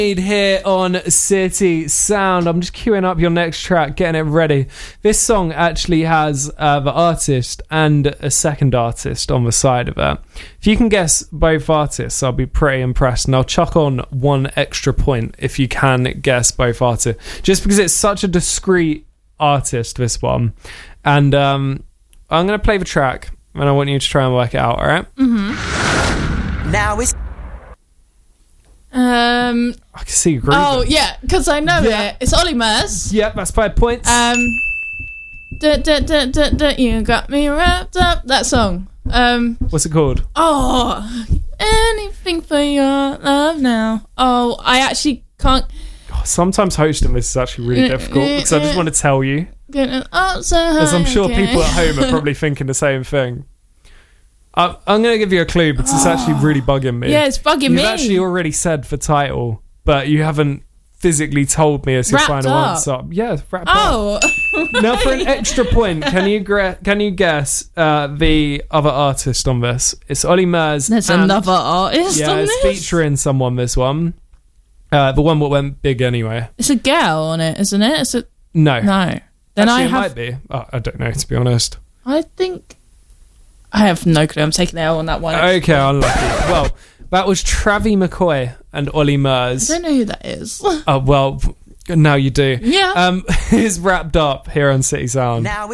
Here on City Sound. I'm just queuing up your next track, getting it ready. This song actually has the artist and a second artist on the side of it. If you can guess both artists, I'll be pretty impressed, and I'll chuck on 1 extra point if you can guess both artists, just because it's such a discreet artist, this one. And I'm going to play the track and I want you to try and work it out. All right? Now it's I can see you grooving. Oh yeah, because I know it. It's Ollie Murs. Yep, that's 5 points. You got me wrapped up. That song. What's it called? Oh, anything for your love now. Oh, I actually can't. Sometimes hosting this is actually really difficult because I just want to tell you, as I'm sure people at home are probably thinking the same thing. I'm going to give you a clue because it's actually really bugging me. Yeah, it's bugging me. You've actually already said the title, but you haven't physically told me it's your final answer. Yeah, wrapped up. Now for an extra point, can you guess the other artist on this? It's Ollie Murs. There's another artist on this? Yeah, it's featuring someone, this one. The one that went big anyway. It's a girl on it, isn't it? No. Then actually, it might be. Oh, I don't know, to be honest. I think I have no clue. I'm taking the L on that one. Okay, unlucky. Well, that was Travie McCoy and Ollie Murs. I don't know who that is. Oh, well, now you do. Yeah. It's wrapped up here on City Sound. now